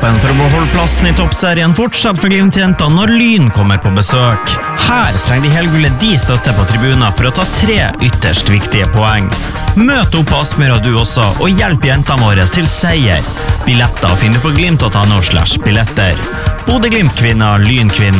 kampen for å beholde plassen i toppserien fortsatt for Glimt-jenter når Lyn kommer på besøk. Her trenger de helgullet de støtte på tribuner for å ta 3 ytterst viktige poeng. Møt opp på Aspmyra du også, og hjelp jentene våre til seier. Billetter finner du på glimt.no/billetter. Bodø Glimt kvinner, Lyn kvinner.